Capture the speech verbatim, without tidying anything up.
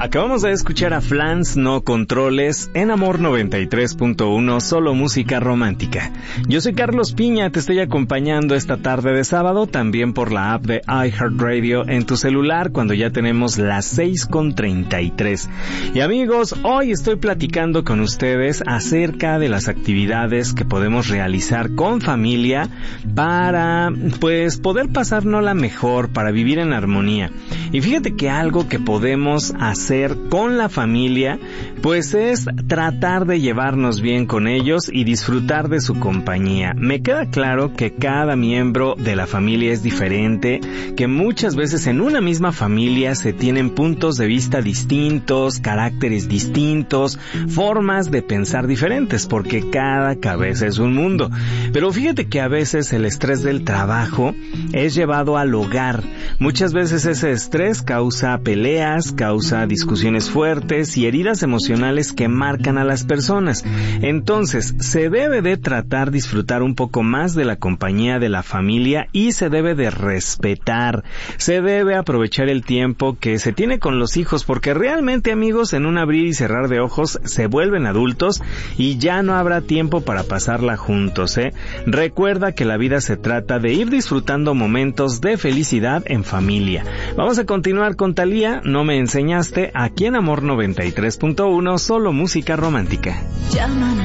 Acabamos de escuchar a Flans, No Controles, en Amor noventa y tres punto uno, solo música romántica. Yo soy Carlos Piña, te estoy acompañando esta tarde de sábado, también por la app de iHeartRadio en tu celular, cuando ya tenemos las seis con treinta y tres. Y amigos, hoy estoy platicando con ustedes acerca de las actividades que podemos realizar con familia para, pues, poder pasárnosla mejor, para vivir en armonía. Y fíjate que algo que podemos hacer con la familia, pues es tratar de llevarnos bien con ellos y disfrutar de su compañía. Me queda claro que cada miembro de la familia es diferente, que muchas veces en una misma familia se tienen puntos de vista distintos, caracteres distintos, formas de pensar diferentes, porque cada cabeza es un mundo. Pero fíjate que a veces el estrés del trabajo es llevado al hogar. Muchas veces ese estrés causa peleas, causa discusiones fuertes y heridas emocionales que marcan a las personas. Entonces, se debe de tratar de disfrutar un poco más de la compañía de la familia y se debe de respetar. Se debe aprovechar el tiempo que se tiene con los hijos, porque realmente, amigos, en un abrir y cerrar de ojos se vuelven adultos y ya no habrá tiempo para pasarla juntos, ¿eh? Recuerda que la vida se trata de ir disfrutando momentos de felicidad en familia. Vamos a continuar con Thalía, No me enseñaste, aquí en Amor noventa y tres punto uno, solo música romántica.